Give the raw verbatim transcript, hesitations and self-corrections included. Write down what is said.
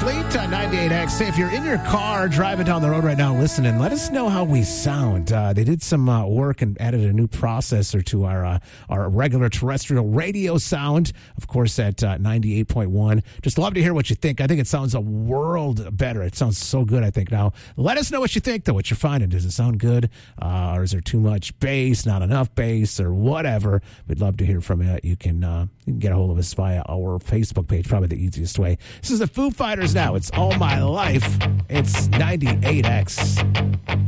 Fleet on ninety-eight X. If you're in your car driving down the road right now listening, let us know how we sound. Uh, they did some uh, work and added a new processor to our uh, our regular terrestrial radio sound, of course, at uh, ninety-eight point one. Just love to hear what you think. I think it sounds a world better. It sounds so good, I think. Now, let us know what you think, though, what you're finding. Does it sound good? Uh, or is there too much bass, not enough bass, or whatever? We'd love to hear from you. You can, uh, you can get a hold of us via our Facebook page, probably the easiest way. This is the Foo Fighters now. It's All My Life. It's ninety-eight X.